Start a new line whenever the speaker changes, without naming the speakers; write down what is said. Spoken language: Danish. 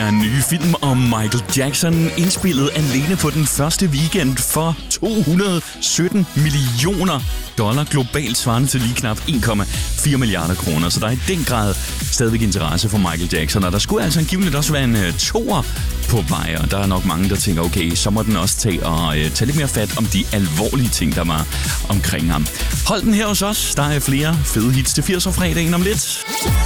er en ny film om Michael Jackson, indspillet alene på den første weekend for 217 millioner dollar globalt, svarende til lige knap 1,4 milliarder kroner. Så der er i den grad stadigvæk interesse for Michael Jackson, og der skulle altså angiveligt også være en toer på vej, og der er nok mange, der tænker, okay, så må den også tage lidt mere fat om de alvorlige ting, der var omkring ham. Hold den her hos os. Der er flere fede hits til 80'er fredagen om lidt.